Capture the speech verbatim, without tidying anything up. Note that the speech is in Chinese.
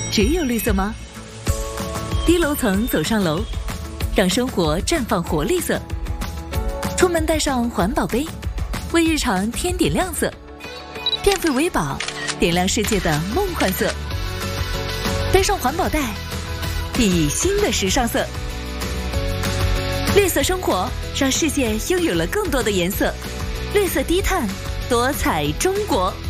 只有绿色吗？低楼层走上楼，让生活绽放活力色。出门带上环保杯，为日常添点亮色。电费为宝，点亮世界的梦幻色。背上环保袋，熠熠新的时尚色。绿色生活，让世界拥有了更多的颜色。绿色低碳，多彩中国。